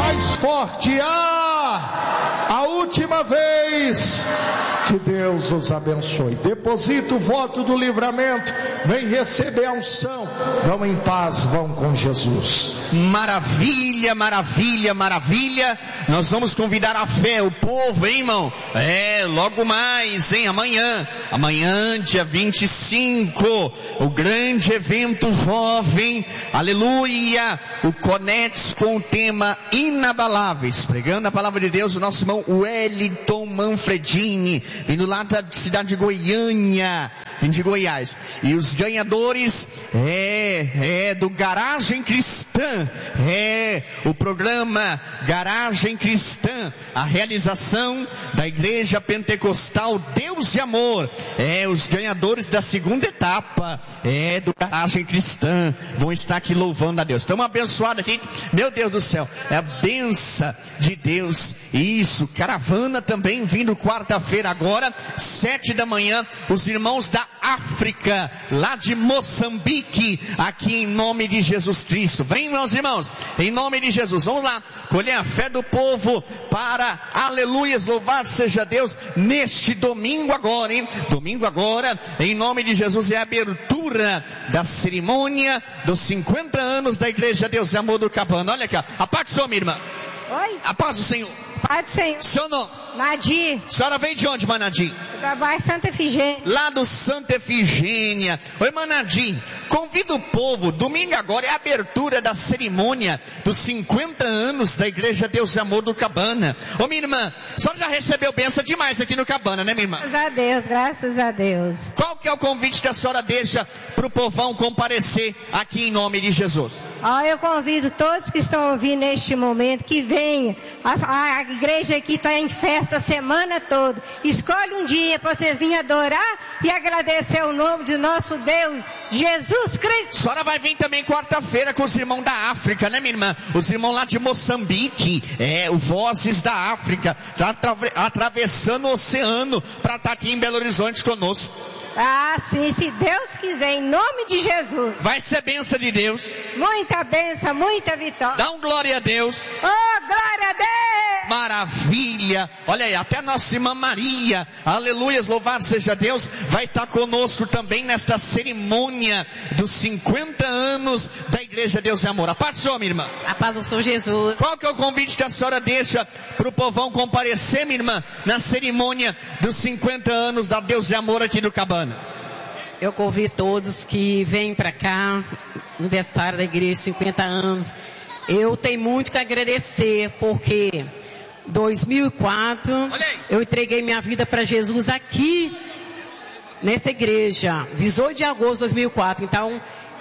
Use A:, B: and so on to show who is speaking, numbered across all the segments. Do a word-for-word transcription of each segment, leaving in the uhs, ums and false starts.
A: Mais forte. Ah, a última vez. Que Deus os abençoe. Deposita o voto do livramento. Vem receber a unção. Vão em paz, vão com Jesus.
B: Maravilha, maravilha, maravilha. Nós vamos convidar a fé, o povo, hein, irmão? É, logo mais, hein, amanhã. Amanhã, dia vinte e cinco, o grande evento jovem. Aleluia. O Conex com o tema Inabaláveis. Pregando a palavra de Deus, o nosso irmão Wellington Manfredini, vindo lá da cidade de Goiânia, vindo de Goiás. E os ganhadores é, é do Garagem Cristã, é o programa Garagem Cristã, a realização da Igreja Pentecostal Deus e Amor. É, os ganhadores da segunda etapa, é, do Garagem Cristã, vão estar aqui louvando a Deus. Estamos abençoados aqui, meu Deus do céu, é a benção de Deus. Isso, caravana também vindo quarta-feira agora, sete da manhã, os irmãos da África, lá de Moçambique, aqui em nome de Jesus Cristo. Vem, meus irmãos, em nome de Jesus, vamos lá, colher a fé do povo para, aleluias, louvado seja Deus, neste domingo agora, hein? Domingo agora, em nome de Jesus, é a abertura da cerimônia dos cinquenta anos da Igreja Deus e Amor do Cabana. Olha aqui, ó. A paz do Senhor, minha irmã.
C: Oi?
B: A paz do Senhor.
C: Paz do Senhor.
B: Seu nome?
C: Nadir.
B: A senhora veio de onde, Manadim?
C: Da Bairro Santa Efigênia.
B: Lá do Santa Efigênia. Oi, Manadim, convida o povo, domingo agora é a abertura da cerimônia dos cinquenta anos da Igreja Deus e Amor do Cabana. Ô, minha irmã, a senhora já recebeu bênção demais aqui no Cabana, né, minha irmã?
C: Graças a Deus, graças a Deus.
B: Qual que é o convite que a senhora deixa pro povão comparecer aqui em nome de Jesus?
C: Ah, eu convido todos que estão ouvindo neste momento que venham. A, a igreja aqui está em festa a semana toda. Escolhe um dia para vocês virem adorar e agradecer o nome do nosso Deus, Jesus Cristo.
B: A senhora vai vir também quarta-feira com os irmãos da África, né, minha irmã? Os irmãos lá de Moçambique, é, o Vozes da África, já atra- atravessando o oceano para estar aqui em Belo Horizonte conosco.
C: Ah, sim, se Deus quiser, em nome de Jesus.
B: Vai ser bênção de Deus.
C: Muita bênção, muita vitória.
B: Dá um glória a Deus.
C: Oh, glória a Deus!
B: Maravilha. Olha aí, até a nossa irmã Maria, aleluias, louvado seja Deus, vai estar conosco também nesta cerimônia dos cinquenta anos da Igreja Deus e Amor. A paz do Senhor, minha irmã.
D: A paz do Senhor Jesus.
B: Qual que é o convite que a senhora deixa para o povão comparecer, minha irmã, na cerimônia dos cinquenta anos da Deus e Amor aqui do Cabana?
D: Eu convido todos que vêm para cá, aniversário da igreja, cinquenta anos. Eu tenho muito que agradecer, porque em dois mil e quatro eu entreguei minha vida para Jesus aqui, nessa igreja, dezoito de agosto de dois mil e quatro. Então,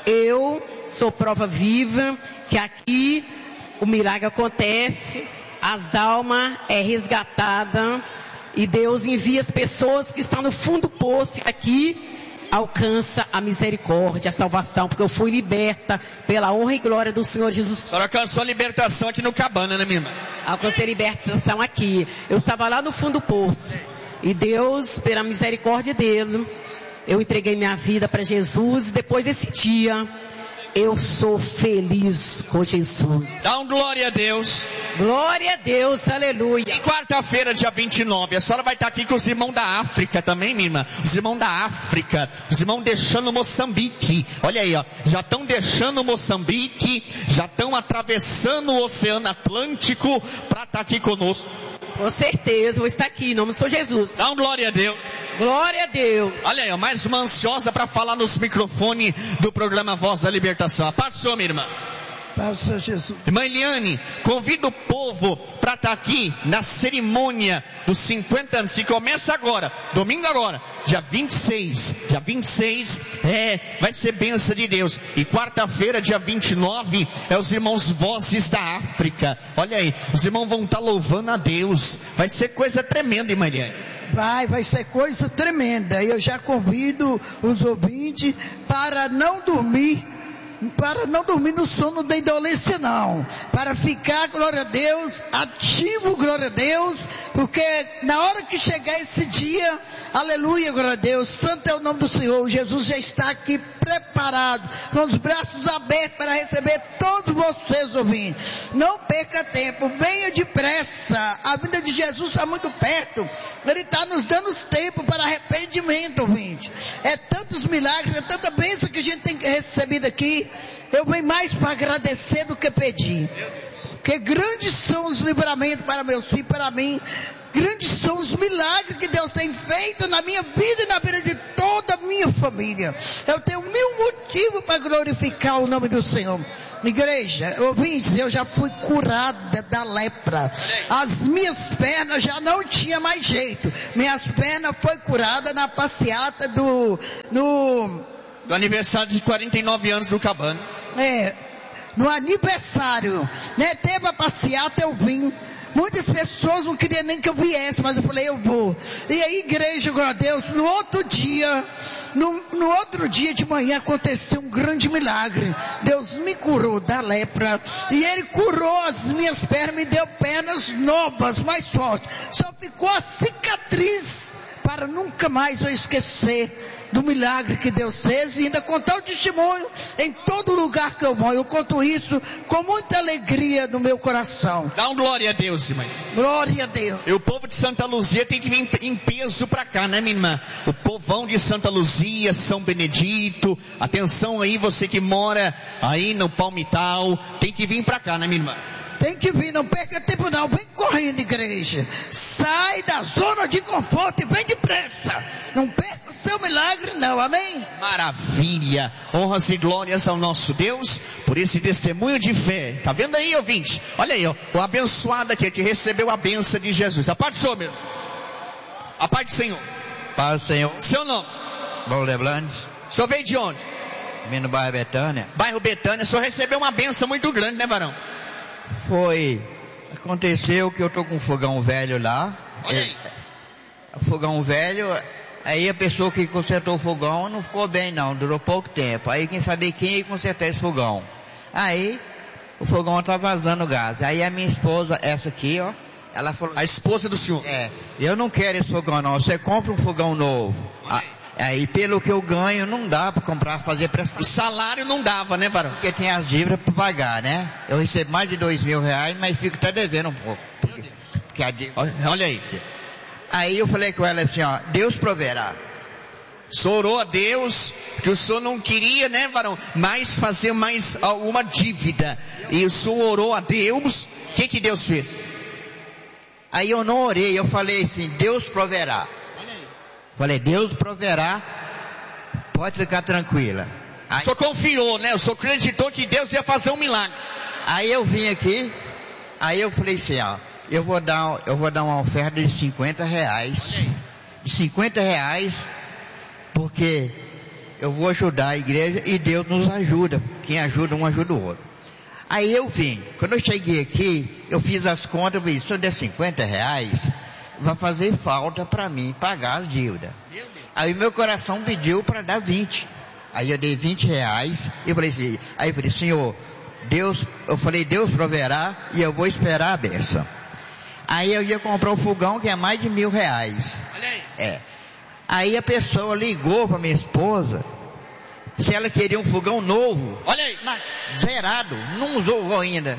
D: eu sou prova viva que aqui o milagre acontece, as almas é resgatada e Deus envia as pessoas que estão no fundo do poço aqui, alcança a misericórdia, a salvação, porque eu fui liberta pela honra e glória do Senhor Jesus.
B: A senhora alcançou a libertação aqui no Cabana, né, minha irmã?
D: Alcancei a libertação aqui. Eu estava lá no fundo do poço e Deus, pela misericórdia dele, eu entreguei minha vida para Jesus e depois desse dia eu sou feliz com Jesus.
B: Dá um glória a Deus.
D: Glória a Deus, aleluia.
B: E quarta-feira, dia vinte e nove, a senhora vai estar aqui com os irmãos da África também, minha irmã. Os irmãos da África, os irmãos deixando Moçambique. Olha aí, ó, já estão deixando Moçambique, já estão atravessando o Oceano Atlântico para estar aqui conosco.
D: Com certeza, vou estar aqui, em nome do Senhor Jesus.
B: Dá um glória a Deus.
D: Glória a Deus.
B: Olha aí, ó, mais uma ansiosa para falar nos microfones do programa Voz da Libertação. A paz do Senhor, minha irmã.
E: Paz do Senhor Jesus.
B: Irmã Eliane, convida o povo para estar aqui na cerimônia dos cinquenta anos, que começa agora, domingo agora, dia vinte e seis, dia vinte e seis, é, vai ser bênção de Deus, e quarta-feira, dia vinte e nove, é os irmãos Vozes da África. Olha aí, os irmãos vão estar louvando a Deus, vai ser coisa tremenda, irmã Eliane.
E: Vai, vai ser coisa tremenda. Eu já convido os ouvintes para não dormir para não dormir no sono da indolência não, para ficar, glória a Deus, ativo, glória a Deus, porque na hora que chegar esse dia, aleluia, glória a Deus, santo é o nome do Senhor, Jesus já está aqui preparado, com os braços abertos para receber todos vocês ouvintes. Não perca tempo, venha depressa, a vinda de Jesus está muito perto, Ele está nos dando tempo para arrependimento, ouvinte. É tantos milagres, é tanta bênção que a gente tem recebido aqui, eu venho mais para agradecer do que pedir, porque grandes são os livramentos para meus filhos, para mim, grandes são os milagres que Deus tem feito na minha vida e na vida de toda a minha família. Eu tenho mil motivos para glorificar o nome do Senhor. Igreja, ouvintes, eu já fui curada da lepra. As minhas pernas já não tinha mais jeito. Minhas pernas foi curada na passeata do, no,
B: do aniversário de quarenta e nove anos do Cabana.
E: É, no aniversário, né? Teve a passeata, eu vim. Muitas pessoas não queriam nem que eu viesse, mas eu falei, eu vou. E aí, igreja, glória a Deus, no outro dia, no, no outro dia de manhã aconteceu um grande milagre. Deus me curou da lepra, e Ele curou as minhas pernas, me deu pernas novas, mais fortes. Só ficou a cicatriz, para nunca mais eu esquecer do milagre que Deus fez, e ainda contar o testemunho em todo lugar que eu vou. Eu conto isso com muita alegria no meu coração.
B: Dá um glória a Deus, irmã.
E: Glória a Deus.
B: E o povo de Santa Luzia tem que vir em peso pra cá, né, minha irmã? O povão de Santa Luzia, São Benedito, atenção aí, você que mora aí no Palmital, tem que vir pra cá, né, minha irmã?
E: Tem que vir, não perca tempo não, vem correndo, igreja. Sai da zona de conforto e vem depressa. Não perca o seu milagre não, amém?
B: Maravilha, honras e glórias ao nosso Deus, por esse testemunho de fé. Tá vendo aí, ouvinte? Olha aí, ó, o abençoado aqui, que recebeu a bênção de Jesus. A paz do Senhor, meu. A paz do Senhor.
F: Paz do Senhor.
B: Seu nome?
F: Paulo Leblanc.
B: O senhor veio de onde?
F: Vim no bairro Betânia.
B: Bairro Betânia, o senhor recebeu uma bênção muito grande, né, varão?
F: Foi, aconteceu que eu tô com um fogão velho lá.
B: Olha aí.
F: É, fogão velho, aí a pessoa que consertou o fogão não ficou bem não, durou pouco tempo. Aí quem sabia quem ia consertar esse fogão. Aí, o fogão tá vazando gás. Aí a minha esposa, essa aqui, ó, ela falou...
B: A esposa do senhor?
F: É, eu não quero esse fogão não, você compra um fogão novo. Olha aí. Aí pelo que eu ganho não dá para comprar, fazer prestação.
B: O salário não dava, né, varão?
F: Porque tem as dívidas para pagar, né? Eu recebo mais de dois mil reais, mas fico até devendo um pouco. Porque, porque a dívida...
B: olha, olha aí.
F: Aí eu falei com ela assim, ó, Deus proverá.
B: O senhor orou a Deus, que o senhor não queria, né, varão, mais fazer mais alguma dívida. E o senhor orou a Deus, o que que Deus fez?
F: Aí eu não orei, eu falei assim, Deus proverá. Falei, Deus proverá, pode ficar tranquila. Aí,
B: o senhor confiou, né? O senhor acreditou que Deus ia fazer um milagre.
F: Aí eu vim aqui, aí eu falei assim, ó, eu vou dar, eu vou dar uma oferta de cinquenta reais. De cinquenta reais, porque eu vou ajudar a igreja e Deus nos ajuda. Quem ajuda, um ajuda o outro. Aí eu vim, quando eu cheguei aqui, eu fiz as contas, eu falei, se eu der cinquenta reais... vai fazer falta para mim pagar as dívidas. Aí meu coração pediu para dar vinte. Aí eu dei vinte reais e falei assim, aí eu falei, Senhor, Deus, eu falei, Deus proverá e eu vou esperar a bênção. Aí eu ia comprar um fogão que é mais de mil reais.
B: Olha aí.
F: É. Aí a pessoa ligou para minha esposa se ela queria um fogão novo.
B: Olha aí.
F: Zerado, não usou ainda.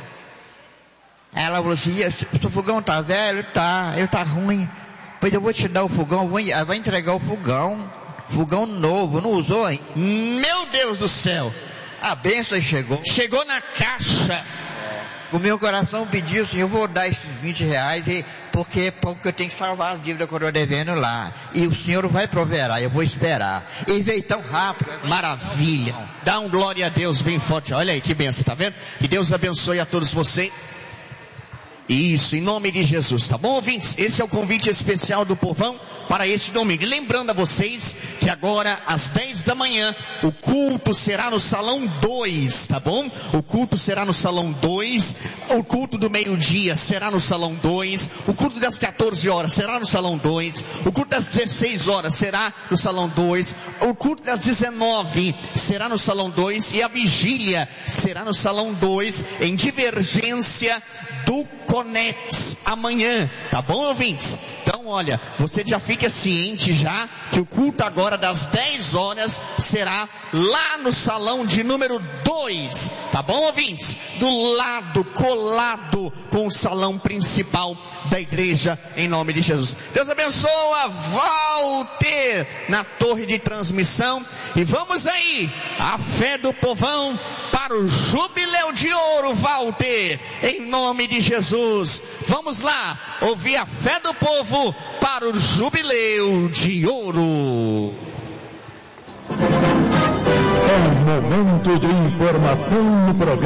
F: Ela falou assim, seu fogão tá velho? Tá, ele tá ruim. Pois eu vou te dar o fogão, vou, vai entregar o fogão, fogão novo, não usou ainda.
B: Meu Deus do céu.
F: A bênção chegou.
B: Chegou na caixa.
F: É, o meu coração pediu assim, eu vou dar esses vinte reais, e, porque, porque eu tenho que salvar as dívidas que eu estou devendo lá. E o Senhor vai proverá, eu vou esperar. E veio tão rápido.
B: Maravilha. Dá um glória a Deus bem forte. Olha aí que bênção, tá vendo? Que Deus abençoe a todos vocês. Isso, em nome de Jesus, tá bom, ouvintes? Esse é o convite especial do povão para este domingo. E lembrando a vocês que agora, às dez da manhã, o culto será no salão dois, tá bom? O culto será no salão dois, o culto do meio-dia será no salão dois, o culto das quatorze horas será no salão dois, o culto das dezesseis horas será no salão dois, o culto das dezenove será no salão dois e a vigília será no salão dois, em divergência do Conex amanhã, tá bom, ouvintes? Então, olha, você já fica ciente já que o culto agora das dez horas será lá no salão de número dois, tá bom, ouvintes? Do lado, colado com o salão principal da igreja, em nome de Jesus. Deus abençoa, Walter, na torre de transmissão, e vamos aí, a fé do povão para o jubileu de ouro, Walter, em nome de Jesus. Vamos lá, ouvir a fé do povo para o jubileu de ouro.
G: É um momento de informação no programa.